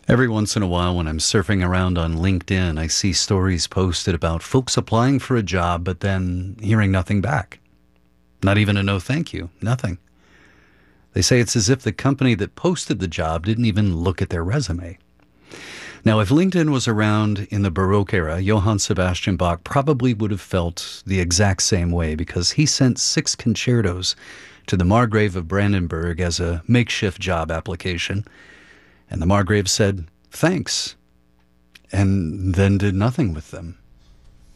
Every once in a while, when I'm surfing around on LinkedIn, I see stories posted about folks applying for a job, but then hearing nothing back. Not even a no thank you, nothing. They say it's as if the company that posted the job didn't even look at their resume. Now, if LinkedIn was around in the Baroque era, Johann Sebastian Bach probably would have felt the exact same way because he sent 6 concertos to the Margrave of Brandenburg as a makeshift job application. And the Margrave said, thanks, and then did nothing with them.